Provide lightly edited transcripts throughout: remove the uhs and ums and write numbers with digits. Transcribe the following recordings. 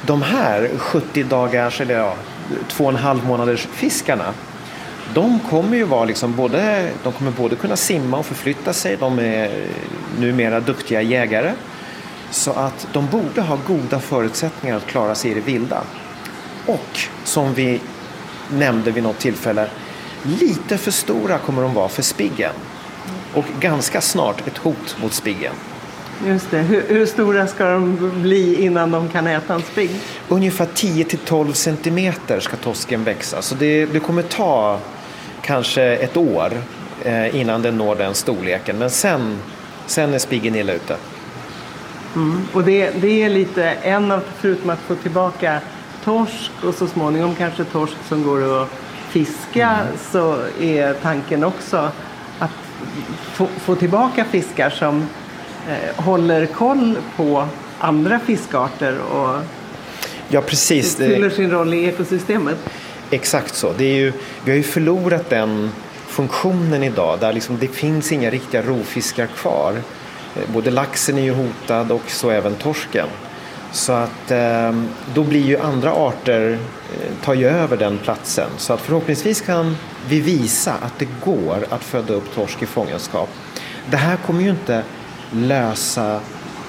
de här 70 dagars eller 2,5 månaders fiskarna, de kommer ju vara liksom de kommer både kunna simma och förflytta sig. De är numera duktiga jägare. Så att de borde ha goda förutsättningar att klara sig i det vilda. Och som vi nämnde vid något tillfälle, lite för stora kommer de vara för spiggen. Och ganska snart ett hot mot spiggen. Just det. Hur stora ska de bli innan de kan äta en spigg? Ungefär 10-12 centimeter ska torsken växa. Så det kommer ta kanske ett år innan den når den storleken. Men sen är spiggen illa ute. Och det är lite förutom att få tillbaka torsk och så småningom kanske torsk som går att fiska, så är tanken också att få tillbaka fiskar som håller koll på andra fiskarter och precis. fyller sin roll i ekosystemet. Exakt så. Vi har ju förlorat den funktionen idag där liksom det finns inga riktiga rovfiskar kvar. Både laxen är ju hotad och så även torsken. Så att då blir ju andra arter tar ju över den platsen. Så att förhoppningsvis kan vi visa att det går att föda upp torsk i fångenskap. Det här kommer ju inte lösa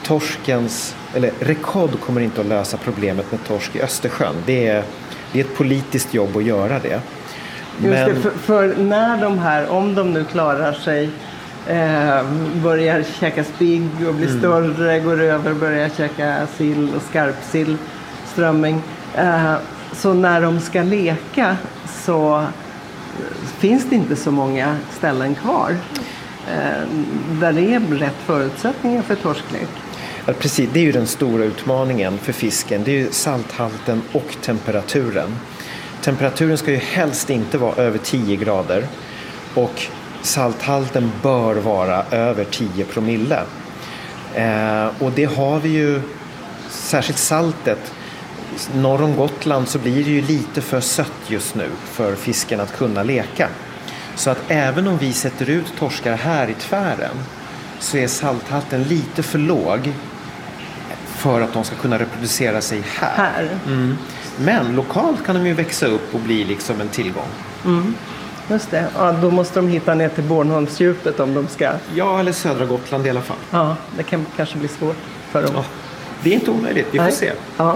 rekord kommer inte att lösa problemet med torsk i Östersjön. Det är ett politiskt jobb att göra det. Just det, för när de här, om de nu klarar sig, börjar käka spigg och blir större, går över, börjar käka sill och skarpsill, strömming. Så när de ska leka så finns det inte så många ställen kvar där det är rätt förutsättningar för torsklek. Ja, precis, det är ju den stora utmaningen för fisken. Det är ju salthalten och temperaturen. Temperaturen ska ju helst inte vara över 10 grader och salthalten bör vara över 10 promille. Och det har vi ju, särskilt saltet. Norr om Gotland så blir det ju lite för sött just nu för fisken att kunna leka. Så att även om vi sätter ut torskar här i tvären så är salthalten lite för låg för att de ska kunna reproducera sig här. Men lokalt kan de ju växa upp och bli liksom en tillgång. Just det. Ja, då måste de hitta ner till Bornholmsdjupet om de ska... Ja, eller södra Gotland i alla fall. Ja, det kan kanske bli svårt för dem. Ja, det är inte omöjligt, vi får se. Ja,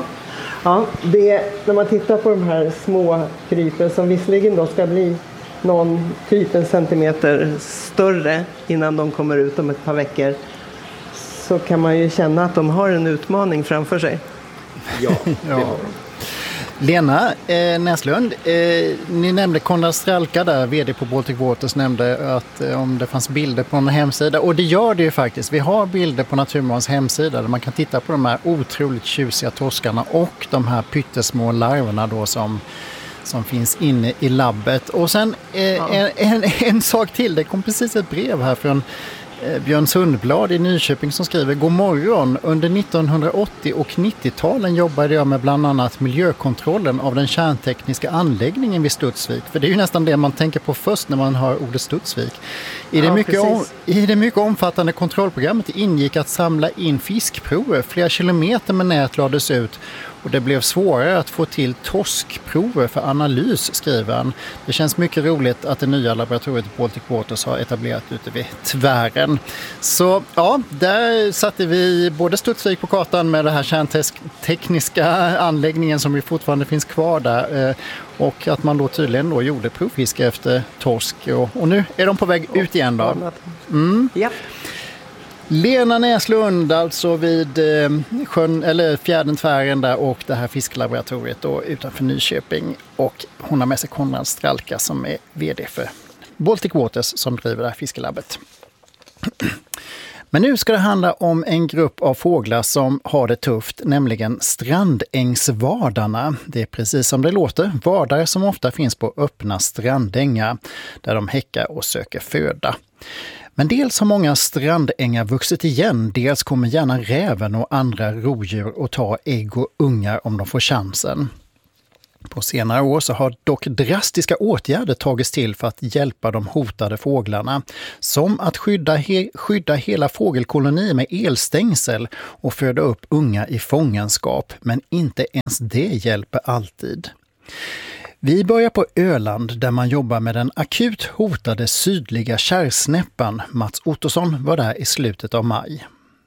när man tittar på de här små krypen som visserligen då ska bli typ en centimeter större innan de kommer ut om ett par veckor, så kan man ju känna att de har en utmaning framför sig. Ja, det har de. Lena Näslund, ni nämnde Konrad Stralka där, vd på Baltic Waters, nämnde att om det fanns bilder på en hemsida, och det gör det ju faktiskt. Vi har bilder på Naturmorgons hemsida där man kan titta på de här otroligt tjusiga torskarna och de här pyttesmå larverna då som finns inne i labbet. Och sen en sak till, det kom precis ett brev här från Björn Sundblad i Nyköping som skriver: God morgon, under 1980- och 90-talen jobbade jag med bland annat miljökontrollen av den kärntekniska anläggningen vid Studsvik. För det är ju nästan det man tänker på först när man hör ordet Studsvik. I det mycket omfattande kontrollprogrammet ingick att samla in fiskprover. Flera kilometer med nät lades ut och det blev svårare att få till torskprover för analys, skriver han. Det känns mycket roligt att det nya laboratoriet Baltic Waters har etablerat ute vid tvären. Så ja, där satte vi både Studsvik på kartan med den här kärntekniska anläggningen som ju fortfarande finns kvar där. Och att man då tydligen då gjorde provfiske efter torsk. Och nu är de på väg ut igen då. Ja. Lena Näslund alltså vid sjön, eller fjärden tvären där, och det här fisklaboratoriet då utanför Nyköping, och hon har med sig Konrad Stralka som är vd för Baltic Waters som driver det här fiskelabbet. Men nu ska det handla om en grupp av fåglar som har det tufft, nämligen strandängsvardarna. Det är precis som det låter, vardar som ofta finns på öppna strandängar där de häckar och söker föda. Men dels har många strandängar vuxit igen, dels kommer gärna räven och andra rovdjur att ta ägg och ungar om de får chansen. På senare år så har dock drastiska åtgärder tagits till för att hjälpa de hotade fåglarna. Som att skydda hela fågelkolonier med elstängsel och föda upp unga i fångenskap. Men inte ens det hjälper alltid. Vi börjar på Öland där man jobbar med den akut hotade sydliga kärrsnäppan. Mats Ottosson var där i slutet av maj.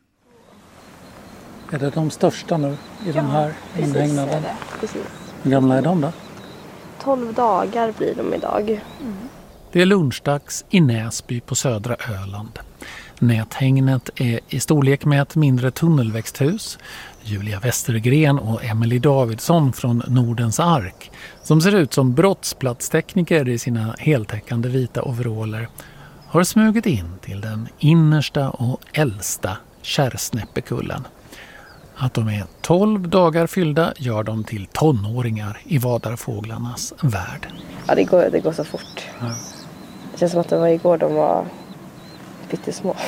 Är det de största nu i den här inhägnaden? Precis. Hur gamla är de då? 12 dagar blir de idag. Det är lunchdags i Näsby på södra Öland. Näthängnet är i storlek med ett mindre tunnelväxthus. Julia Westergren och Emily Davidsson från Nordens Ark, som ser ut som brottsplatstekniker i sina heltäckande vita overaller, har smugit in till den innersta och äldsta kärrsnäppekullen. Att de är 12 dagar fyllda gör dem till tonåringar i vadarfåglarnas värld. Ja, det går så fort. Ja. Det känns som att det var igår de var pyttesmå.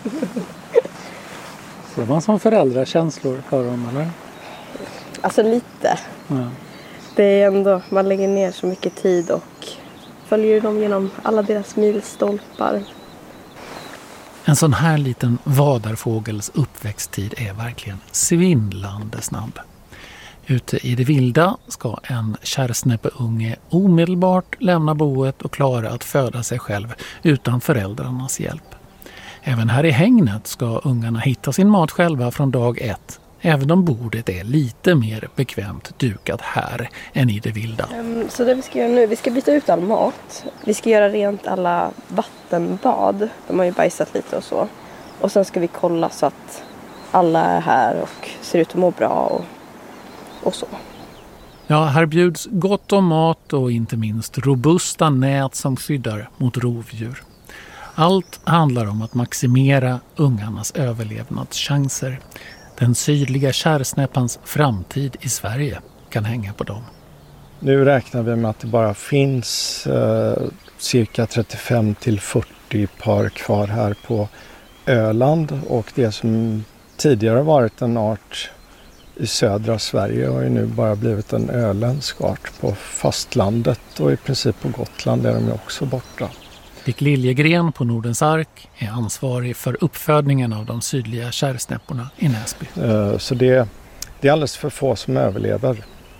Så det var som föräldrakänslor för dem, eller? Alltså lite. Ja. Det är ändå, man lägger ner så mycket tid och följer dem genom alla deras milstolpar. En sån här liten vadarfågels uppväxttid är verkligen svindlande snabb. Ute i det vilda ska en kärrsnäppeunge omedelbart lämna boet och klara att föda sig själv utan föräldrarnas hjälp. Även här i hängnet ska ungarna hitta sin mat själva från dag 1. Även om bordet är lite mer bekvämt dukat här än i det vilda. Så det vi ska göra nu, vi ska byta ut all mat. Vi ska göra rent alla vattenbad. De har ju bajsat lite och så. Och sen ska vi kolla så att alla är här och ser ut att må bra och så. Ja, här bjuds gott om mat och inte minst robusta nät som skyddar mot rovdjur. Allt handlar om att maximera ungarnas överlevnadschanser. Den sydliga kärrsnäppans framtid i Sverige kan hänga på dem. Nu räknar vi med att det bara finns cirka 35-40 par kvar här på Öland. Och det som tidigare varit en art i södra Sverige har ju nu bara blivit en öländsk art på fastlandet. Och i princip på Gotland är de ju också borta. Dick Liljegren på Nordens Ark är ansvarig för uppfödningen av de sydliga kärrsnäpporna i Näsby. Så det är alldeles för få som överlever.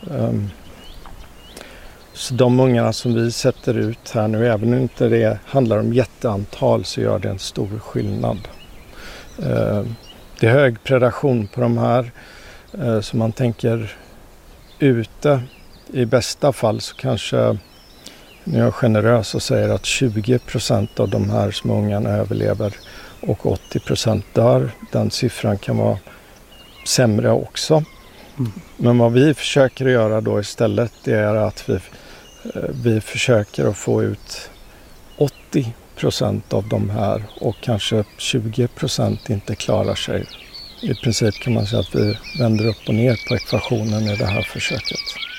Så de ungarna som vi sätter ut här nu, även om inte det handlar om jätteantal, så gör det en stor skillnad. Det är hög predation på de här, så man tänker ute. I bästa fall så kanske, när jag är generös och säger att 20% av de här små ungarna överlever och 80% dör. Den siffran kan vara sämre också. Men vad vi försöker göra då istället, det är att vi försöker att få ut 80% av de här och kanske 20% inte klarar sig. I princip kan man säga att vi vänder upp och ner på ekvationen i det här försöket.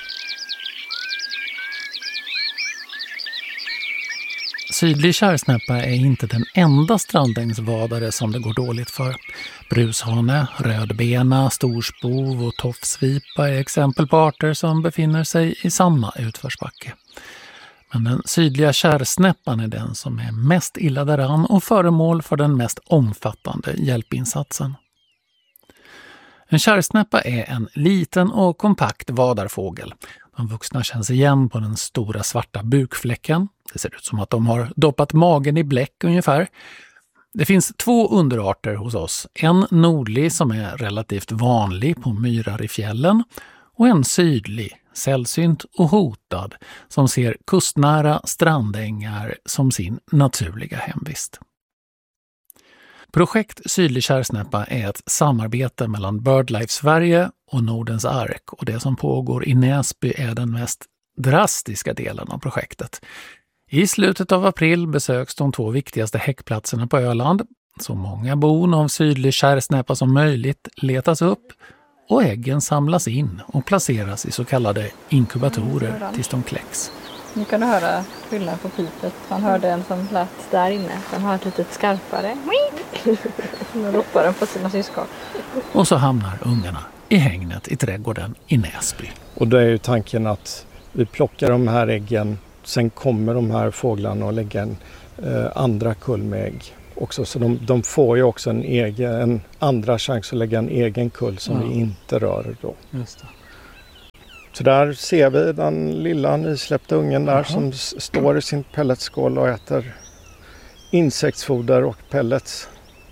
Sydlig kärrsnäppa är inte den enda strandängsvadare som det går dåligt för. Brushane, rödbena, storspov och tofsvipa är exempel på arter som befinner sig i samma utförsbacke. Men den sydliga kärrsnäppan är den som är mest illa däran och föremål för den mest omfattande hjälpinsatsen. En kärrsnäppa är en liten och kompakt vadarfågel. De vuxna känns igen på den stora svarta bukfläcken. Det ser ut som att de har doppat magen i bläck ungefär. Det finns 2 underarter hos oss. En nordlig som är relativt vanlig på myrar i fjällen och en sydlig, sällsynt och hotad som ser kustnära strandängar som sin naturliga hemvist. Projekt Sydlig kärrsnäppa är ett samarbete mellan BirdLife Sverige och Nordens Ark, och det som pågår i Näsby är den mest drastiska delen av projektet. I slutet av april besöks de 2 viktigaste häckplatserna på Öland. Så många bon av sydlig kärrsnäppa som möjligt letas upp och äggen samlas in och placeras i så kallade inkubatorer tills de kläcks. Nu kan du höra skillnad på pipet. Man hörde en som lät där inne. Den har ett litet skarpare. Nu ropar den på sina syskon. Och så hamnar ungarna i hängnet i trädgården i Näsby. Och då är ju tanken att Vi plockar de här äggen, sen kommer de här fåglarna och lägger en andra kull med ägg också. Så de får ju också en andra chans att lägga en egen kull som vi inte rör då. Just det. Så där ser vi den lilla nysläppta ungen där som står i sin pelletskål och äter insektsfoder och pellets.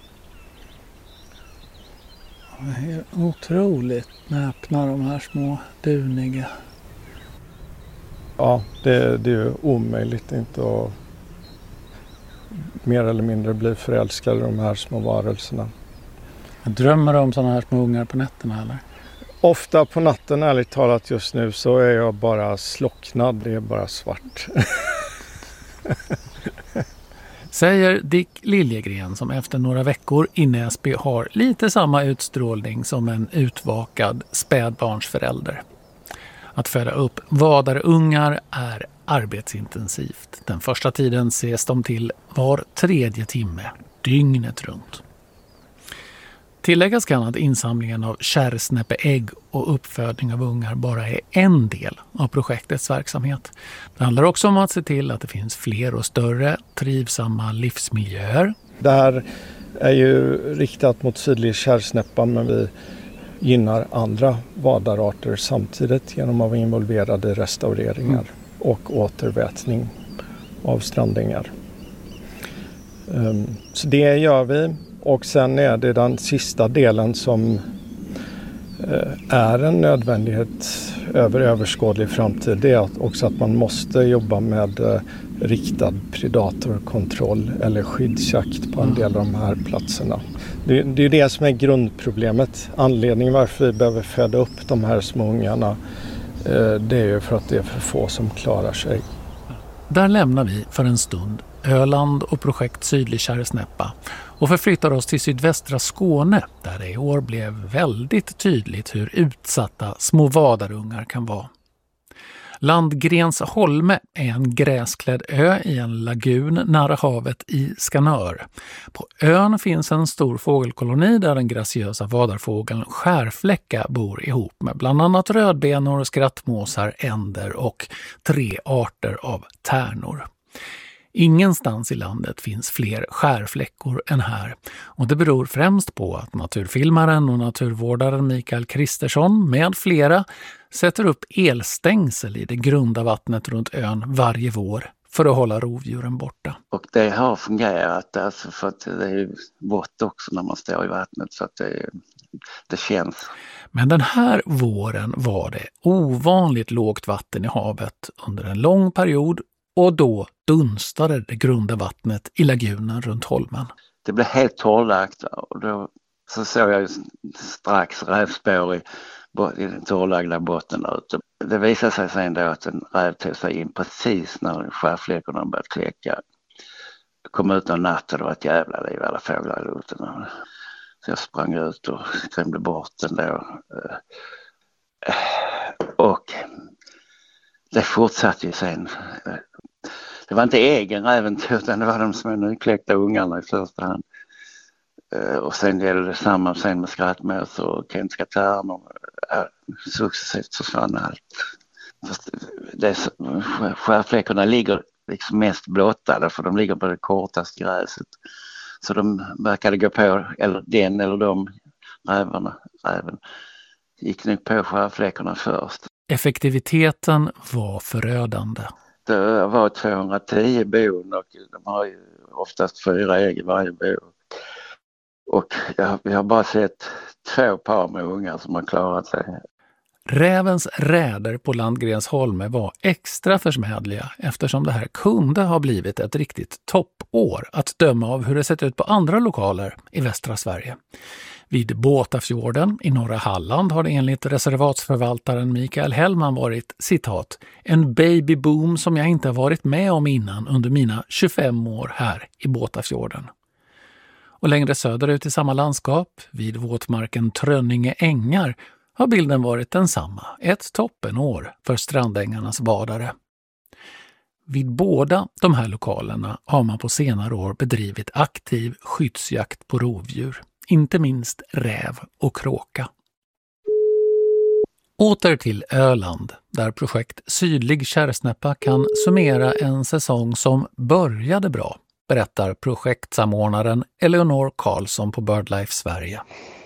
Det är otroligt när öppnar de här små duniga. Ja, det är ju omöjligt inte att mer eller mindre bli förälskade i de här små varelserna. Drömmer du om sådana här små ungar på nätterna eller? Ofta på natten, ärligt talat just nu, så är jag bara slocknad. Det är bara svart. Säger Dick Liljegren som efter några veckor i Näsby har lite samma utstrålning som en utvakad spädbarnsförälder. Att föda upp vadarungar är arbetsintensivt. Den första tiden ses de till var 3:e timme, dygnet runt. Tilläggas kan att insamlingen av kärrsnäppeägg och uppfödning av ungar bara är en del av projektets verksamhet. Det handlar också om att se till att det finns fler och större trivsamma livsmiljöer. Det här är ju riktat mot sydlig kärrsnäppa, men vi gynnar andra vadararter samtidigt genom att vara involverade i restaureringar och återvätning av strandängar. Så det gör vi. Och sen är det den sista delen som är en nödvändighet över överskådlig framtid. Det är också att man måste jobba med riktad predatorkontroll eller skyddsjakt på en del av de här platserna. Det är det som är grundproblemet. Anledningen varför vi behöver föda upp de här små ungarna, det är ju för att det är för få som klarar sig. Där lämnar vi för en stund Öland och projekt Sydlig kärrsnäppa och förflyttar oss till sydvästra Skåne där det i år blev väldigt tydligt hur utsatta små vadarungar kan vara. Landgrensholme är en gräsklädd ö i en lagun nära havet i Skanör. På ön finns en stor fågelkoloni där den graciösa vadarfågeln skärfläcka bor ihop med bland annat rödbenor, skrattmåsar, änder och 3 arter av tärnor. Ingenstans i landet finns fler skärfläckor än här och det beror främst på att naturfilmaren och naturvårdaren Mikael Kristersson med flera sätter upp elstängsel i det grunda vattnet runt ön varje vår för att hålla rovdjuren borta. Och det har fungerat alltså, för att det är vått också när man står i vattnet, så att det känns. Men den här våren var det ovanligt lågt vatten i havet under en lång period. Och då dunstade det grunda vattnet i lagunen runt holmen. Det blev helt torrlagt och då så såg jag strax rävspår i den torrlagda botten där ute. Det visade sig sen då att en räv tog sig in precis när skärfläckorna började kläcka. Det kom ut en natt och det var ett jävla liv, alla fåglar i luften. Så jag sprang ut och skrämde bort den då. Och det fortsatte ju sen. Det var inte egen räven utan det var de små nykläckta ungarna i första hand. Och sen gällde det samma sen med skrattmåsar och kenska tärnor. Successivt försvann allt. Skärfläckorna ligger liksom mest blottade för de ligger på det kortaste gräset. Så de verkade gå på, eller den eller de räven gick nog på skärfläckorna först. Effektiviteten var förödande. Det var 210 bon och de har ju oftast 4 ägg i varje bo. Och vi har bara sett 2 par med ungar som har klarat sig. Rävens räder på Landgrensholme var extra försmädliga eftersom det här kunde ha blivit ett riktigt toppår att döma av hur det sett ut på andra lokaler i västra Sverige. Vid Båtafjorden i norra Halland har det enligt reservatsförvaltaren Mikael Hellman varit, citat, en babyboom som jag inte har varit med om innan under mina 25 år här i Båtafjorden. Och längre söderut i samma landskap, vid våtmarken Trönninge ängar, har bilden varit densamma, ett toppenår för strandängarnas vadare. Vid båda de här lokalerna har man på senare år bedrivit aktiv skyddsjakt på rovdjur, inte minst räv och kråka. Åter till Öland, där projekt Sydlig kärrsnäppa kan summera en säsong som började bra, berättar projektsamordnaren Eleonor Karlsson på BirdLife Sverige.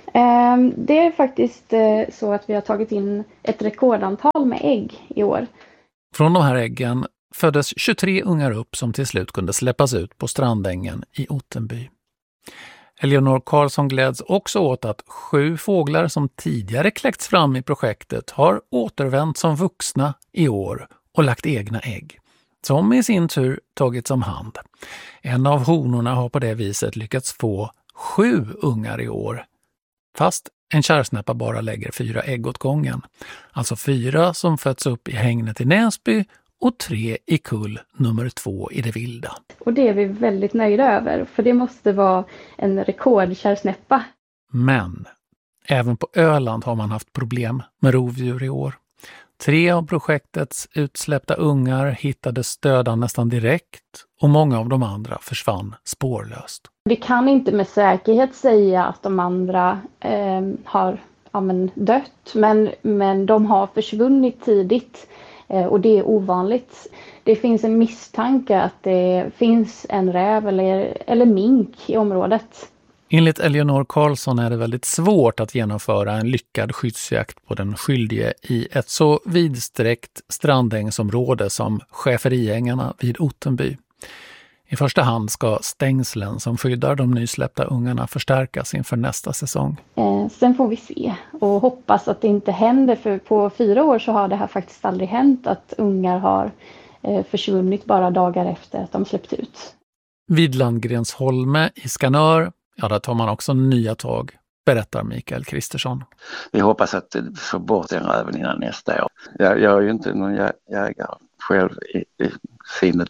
Det är faktiskt så att vi har tagit in ett rekordantal med ägg i år. Från de här äggen föddes 23 ungar upp som till slut kunde släppas ut på strandängen i Ottenby. Eleonor Karlsson gläds också åt att 7 fåglar som tidigare kläckts fram i projektet har återvänt som vuxna i år och lagt egna ägg, som i sin tur tagits om hand. En av honorna har på det viset lyckats få 7 ungar i år, fast en kärrsnäppa bara lägger 4 ägg åt gången. Alltså 4 som föds upp i hägnet i Näsby och 3 i kull nummer 2 i det vilda. Och det är vi väldigt nöjda över, för det måste vara en rekordkärrsnäppa. Men även på Öland har man haft problem med rovdjur i år. 3 av projektets utsläppta ungar hittades döda nästan direkt och många av de andra försvann spårlöst. Vi kan inte med säkerhet säga att de andra har dött, men de har försvunnit tidigt. Och det är ovanligt. Det finns en misstanke att det finns en räv eller mink i området. Enligt Eleonor Karlsson är det väldigt svårt att genomföra en lyckad skyddsjakt på den skyldige i ett så vidsträckt strandängsområde som Schäferiängarna vid Ottenby. I första hand ska stängslen som skyddar de nysläppta ungarna förstärkas inför nästa säsong. Sen får vi se och hoppas att det inte händer, för på 4 år så har det här faktiskt aldrig hänt att ungar har försvunnit bara dagar efter att de släppt ut. Vid Landgrensholme i Skanör, där tar man också nya tag, berättar Mikael Kristersson. Vi hoppas att få bort den räven innan nästa år. Jag är ju inte någon jägare själv i sinnet,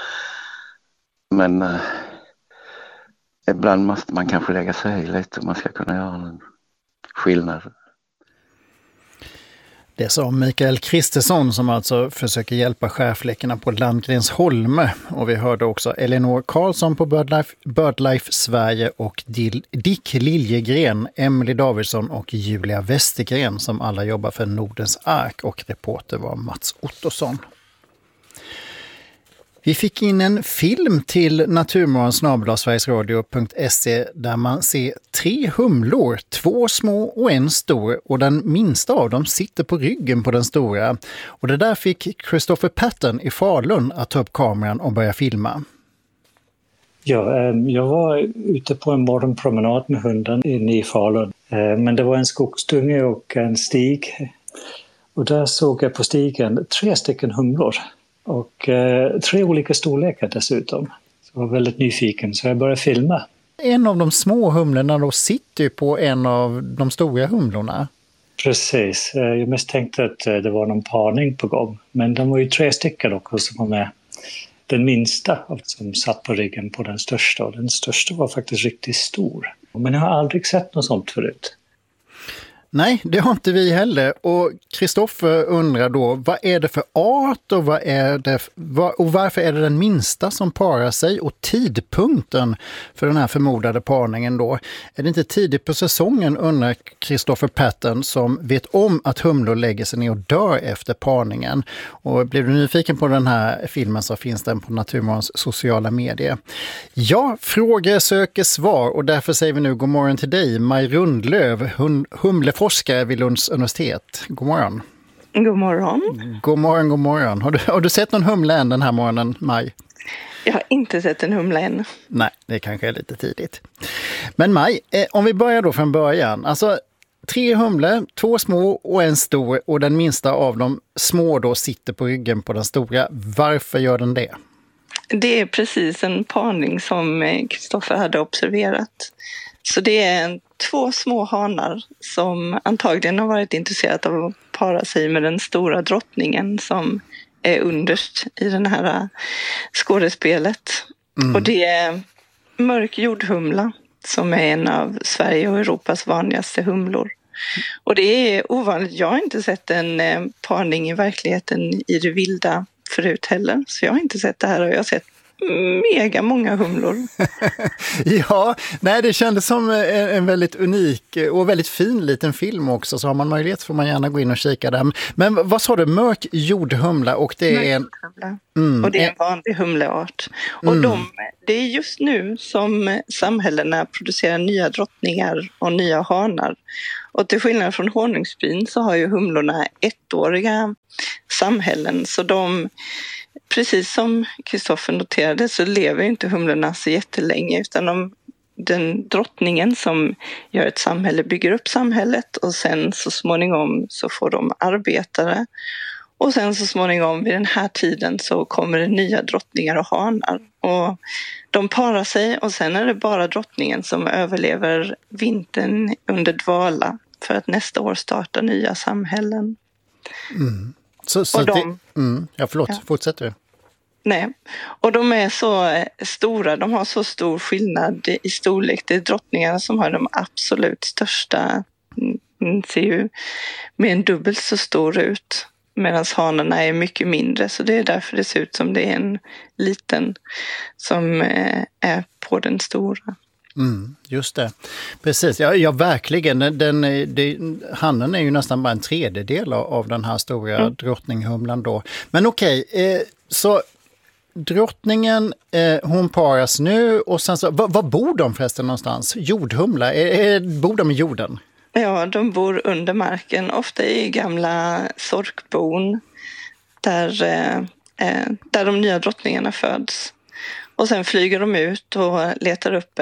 men ibland måste man kanske lägga sig i lite om man ska kunna göra en skillnad. Det sa Mikael Kristersson som alltså försöker hjälpa skärfläckarna på Landgrensholme. Och vi hörde också Eleonor Karlsson på BirdLife Sverige och Dick Liljegren, Emily Davidsson och Julia Westergren som alla jobbar för Nordens Ark, och reporter var Mats Ottosson. Vi fick in en film till naturmorgon@sverigesradio.se där man ser 3 humlor, 2 små och 1 stor, och den minsta av dem sitter på ryggen på den stora. Och det där fick Christopher Patton i Falun att ta upp kameran och börja filma. Ja, jag var ute på en morgonpromenad med hunden inne i Falun. Men det var en skogsdunge och en stig. Och där såg jag på stigen 3 stycken humlor. Och 3 olika storlekar dessutom. Så jag var väldigt nyfiken så jag började filma. En av de små humlorna då sitter ju på en av de stora humlorna. Precis, jag misstänkte att det var någon parning på gång. Men de var ju 3 stycken också som var med. Den minsta som satt på ryggen på den största. Och den största var faktiskt riktigt stor. Men jag har aldrig sett något sånt förut. Nej, det har inte vi heller. Och Kristoffer undrar då, vad är det för art och varför är det den minsta som parar sig? Och tidpunkten för den här förmodade parningen då. Är det inte tidigt på säsongen, undrar Christopher Patton som vet om att humlor lägger sig ner och dör efter parningen. Och blir du nyfiken på den här filmen så finns den på Naturmorgons sociala medier. Ja, frågor söker svar och därför säger vi nu god morgon till dig, Maj Rundlöv, humleforskare vid Lunds universitet. God morgon. God morgon. God morgon, god morgon. Har du sett någon humla än den här morgonen, Maj? Jag har inte sett en humla än. Nej, det kanske är lite tidigt. Men Maj, om vi börjar då från början. Alltså 3 humlor, 2 små och 1 stor, och den minsta av de små då sitter på ryggen på den stora. Varför gör den det? Det är precis en parning som Kristoffer hade observerat. Så det är 2 små hanar som antagligen har varit intresserade av att para sig med den stora drottningen som är underst i den här skådespelet. Och det är mörk jordhumla som är en av Sverige och Europas vanligaste humlor. Och det är ovanligt. Jag har inte sett en parning i verkligheten i det vilda förut heller. Så jag har inte sett det här, och jag har sett mega många humlor. Ja, nej, det kändes som en väldigt unik och väldigt fin liten film också. Så har man möjlighet får man gärna gå in och kika där. Men vad sa du? Mörk jordhumla, och det är en... Och det är en vanlig humleart. Och det är just nu som samhällena producerar nya drottningar och nya hanar. Och till skillnad från honungsbin så har ju humlorna ettåriga samhällen. Så precis som Kristoffer noterade, så lever inte humlorna så jättelänge, utan den drottningen som gör ett samhälle bygger upp samhället, och sen så småningom så får de arbetare. Och sen så småningom vid den här tiden så kommer det nya drottningar och hanar. Och de parar sig, och sen är det bara drottningen som överlever vintern under dvala för att nästa år starta nya samhällen. Fortsätt du. Nej, och de är så stora, de har så stor skillnad i storlek. Det är drottningarna som har de absolut största, ser ju mer än dubbelt så stor ut. Medan hanarna är mycket mindre, så det är därför det ser ut som det är en liten som är på den stora. Just det. Precis, ja verkligen. Hannen är ju nästan bara en tredjedel av den här stora drottninghumlan då. Men okej, så drottningen, hon paras nu, och sen så, var bor de förresten någonstans? Jordhumla, bor de i jorden? Ja, de bor under marken, ofta i gamla sorkbon där de nya drottningarna föds. Och sen flyger de ut och letar upp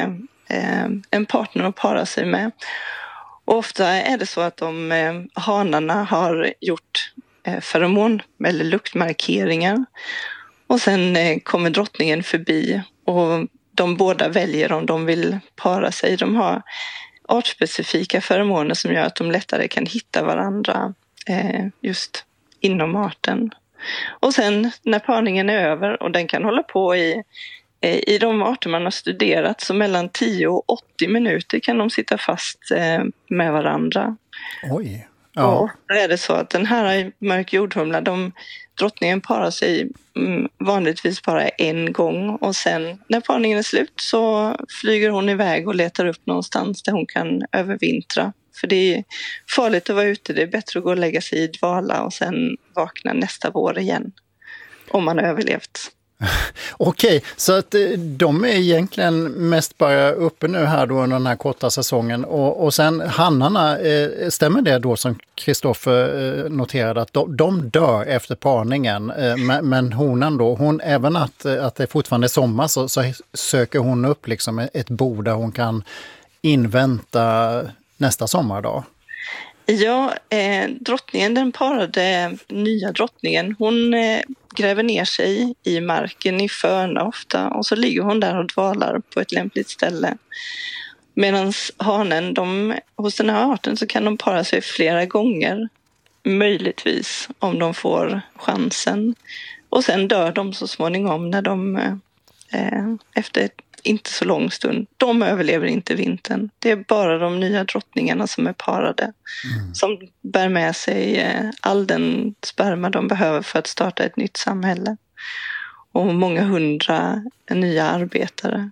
en partner att para sig med. Och ofta är det så att hanarna har gjort feromon eller luktmarkeringar. Och sen kommer drottningen förbi, och de båda väljer om de vill para sig. De har artspecifika feromoner som gör att de lättare kan hitta varandra just inom arten. Och sen när parningen är över, och den kan hålla på i de arter man har studerat, så mellan 10 och 80 minuter kan de sitta fast med varandra. Oj. Ja. Och då är det så att den här mörk jordhumla, drottningen parar sig vanligtvis bara en gång, och sen när parningen är slut så flyger hon iväg och letar upp någonstans där hon kan övervintra. För det är farligt att vara ute, det är bättre att gå och lägga sig i dvala och sen vakna nästa vår igen, om man har överlevt. Okej, så att de är egentligen mest bara uppe nu här då under den här korta säsongen, och sen hannarna, stämmer det då som Kristoffer noterade att de dör efter parningen, men honan då, även att det fortfarande är sommar, så söker hon upp liksom ett bo där hon kan invänta nästa sommardag. Ja, drottningen, den parade nya drottningen, hon gräver ner sig i marken i förna ofta, och så ligger hon där och dvalar på ett lämpligt ställe. Medan hanen, hos den här arten så kan de para sig flera gånger, möjligtvis om de får chansen. Och sen dör de så småningom när de efter inte så lång stund. De överlever inte vintern. Det är bara de nya drottningarna som är parade. Som bär med sig all den sperma de behöver för att starta ett nytt samhälle. Och många hundra nya arbetare.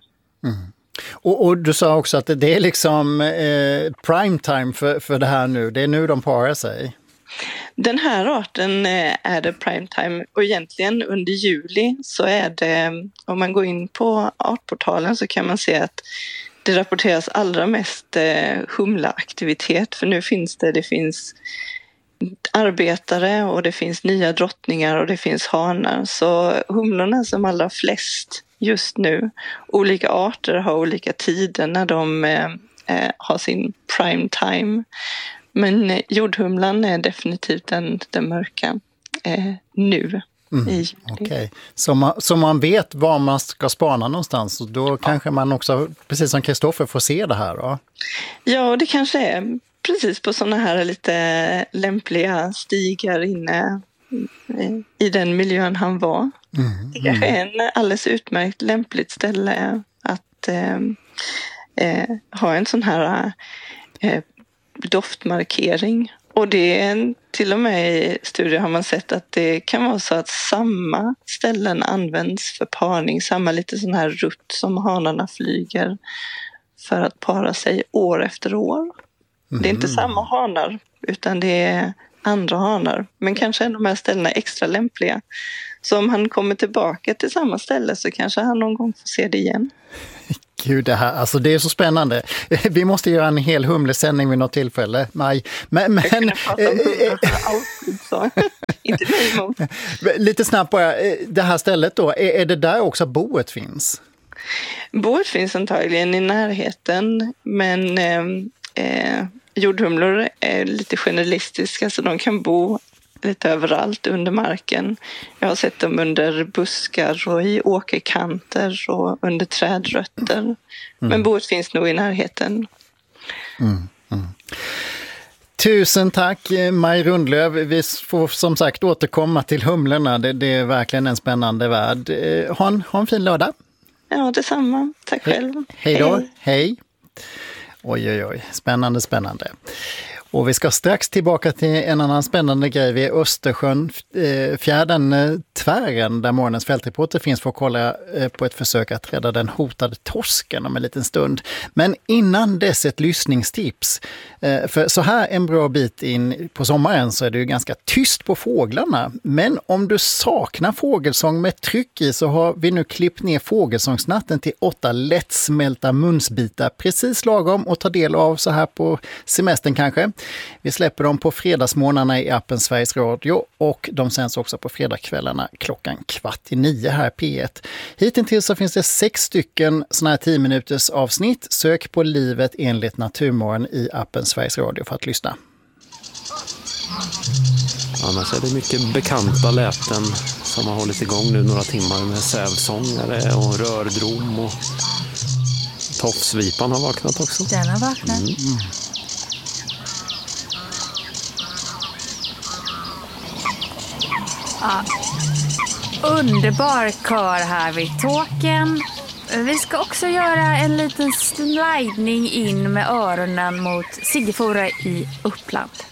Och du sa också att det är liksom prime time för det här nu. Det är nu de parar sig. Den här arten är det prime time, och egentligen under juli så är det, om man går in på artportalen så kan man se att det rapporteras allra mest humlaaktivitet, för nu finns det finns arbetare och det finns nya drottningar och det finns hanar, så humlorna som allra flest just nu. Olika arter har olika tider när de har sin prime time. Men jordhumlan är definitivt den mörka nu. Okej. Så man vet var man ska spana någonstans, och då kanske man också, precis som Kristoffer, får se det här då? Ja, och det kanske är precis på sådana här lite lämpliga stigar inne i den miljön han var. Det kanske är en alldeles utmärkt lämpligt ställe att ha en sån här doftmarkering. Och det är till och med i studier har man sett att det kan vara så att samma ställen används för parning. Samma lite sån här rutt som hanarna flyger för att para sig år efter år. Det är inte samma hanar utan det är andra hanar. Men kanske är de här ställena extra lämpliga. Så om han kommer tillbaka till samma ställe så kanske han någon gång får se det igen. Gud, det här, alltså det är så spännande. Vi måste göra en hel humlesändning vid något tillfälle, Maj. Men inte mig emot. Lite snabbt bara, det här stället då, är det där också boet finns? Boet finns antagligen i närheten, men jordhumlor är lite generalistiska så de kan bo lite överallt under marken. Jag har sett dem under buskar och i åkerkanter och under trädrötter. Men boet finns nog i närheten. Tusen tack Maj Rundlöv. Vi får som sagt återkomma till humlorna. Det är verkligen en spännande värld. Ha en fin lördag. Ja, detsamma. Tack själv. Hej då. Hej. Oj. Spännande. Och vi ska strax tillbaka till en annan spännande grej vid Östersjön, fjärden Tvären, där morgonens fältreporter finns för att kolla på ett försök att rädda den hotade torsken om en liten stund. Men innan dess ett lyssningstips. För så här en bra bit in på sommaren så är det ju ganska tyst på fåglarna. Men om du saknar fågelsång med tryck i så har vi nu klippt ner fågelsångsnatten till 8 lättsmälta munsbitar. Precis lagom att ta del av så här på semestern kanske. Vi släpper dem på fredagsmorgnarna i appen Sveriges Radio och de sänds också på fredagskvällarna 8:15 här P1. Hittills så finns det 6 stycken såna här 10 minuters avsnitt. Sök på Livet enligt Naturmorgon i appen Sveriges Radio för att lyssna. Annars är det mycket bekanta läten som har hållit igång nu några timmar med sävsångare och rördrom och tofsvipan har vaknat också. Den har vaknat. Ja, underbar kör här vid Tåken. Vi ska också göra en liten slidning in med öronen mot Siggefora i Uppland.